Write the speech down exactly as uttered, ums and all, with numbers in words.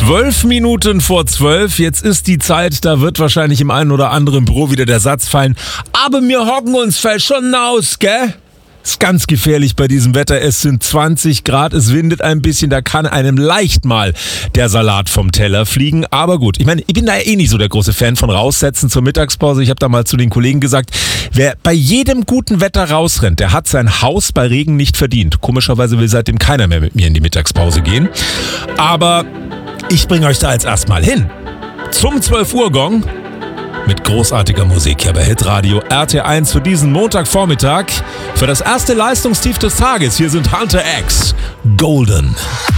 Zwölf Minuten vor zwölf, jetzt ist die Zeit, da wird wahrscheinlich im einen oder anderen Büro wieder der Satz fallen, aber wir hocken uns fällt schon aus, gell? Ist ganz gefährlich bei diesem Wetter, es sind zwanzig Grad, es windet ein bisschen, da kann einem leicht mal der Salat vom Teller fliegen, aber gut, ich meine, ich bin da eh nicht so der große Fan von raussetzen zur Mittagspause, ich habe da mal zu den Kollegen gesagt, wer bei jedem guten Wetter rausrennt, der hat sein Haus bei Regen nicht verdient. Komischerweise will seitdem keiner mehr mit mir in die Mittagspause gehen, aber ich bringe euch da jetzt erstmal hin. Zum zwölf Uhr Gong mit großartiger Musik hier bei Hitradio R T eins für diesen Montagvormittag. Für das erste Leistungstief des Tages. Hier sind Hunter X, Golden.